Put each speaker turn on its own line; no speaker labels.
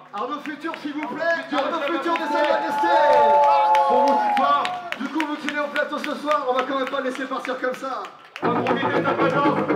Arnaud Futur, s'il vous plaît. Arnaud Futur de Sa Majesté. Pour vous voir. Du coup, vous qui êtes au plateau ce soir, on va quand même pas laisser partir comme ça.
On va profiter de ta présence.